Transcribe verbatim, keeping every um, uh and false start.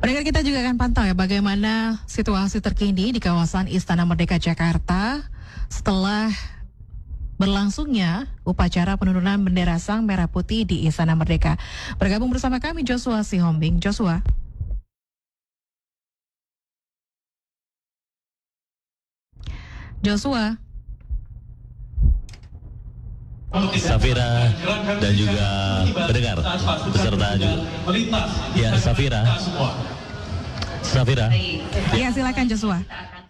Pendengar, kita juga akan pantau ya bagaimana situasi terkini di kawasan Istana Merdeka Jakarta setelah berlangsungnya upacara penurunan bendera Sang Merah Putih di Istana Merdeka. Bergabung bersama kami Joshua Sihombing. Joshua. Joshua. Safira dan juga pendengar beserta juga. Ya, Safira. Safira. Ya, silakan Joshua.